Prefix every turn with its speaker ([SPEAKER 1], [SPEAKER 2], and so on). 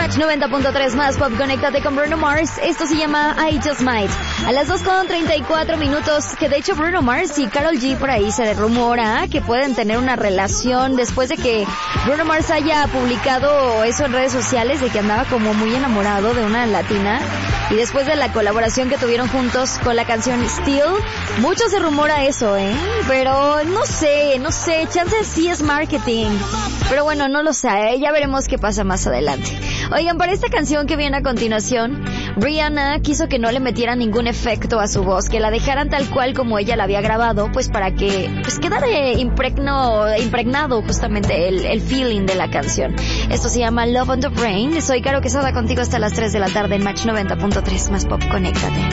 [SPEAKER 1] Match 90.3 más pop, conéctate con Bruno Mars. Esto se llama I Just Might. A las 2:34, que de hecho Bruno Mars y Karol G por ahí se rumora que pueden tener una relación después de que Bruno Mars haya publicado eso en redes sociales de que andaba como muy enamorado de una latina. Y después de la colaboración que tuvieron juntos con la canción Still, mucho se rumora eso, pero no sé, chance sí es marketing. Pero bueno, no lo sé, ya veremos qué pasa más adelante. Oigan, para esta canción que viene a continuación, Rihanna quiso que no le metieran ningún efecto a su voz, que la dejaran tal cual como ella la había grabado, pues para que quedara impregnado justamente el feeling de la canción. Esto se llama Love on the Brain. Soy Caro Quesada contigo hasta las 3 de la tarde en Match 90.3 más pop, conéctate.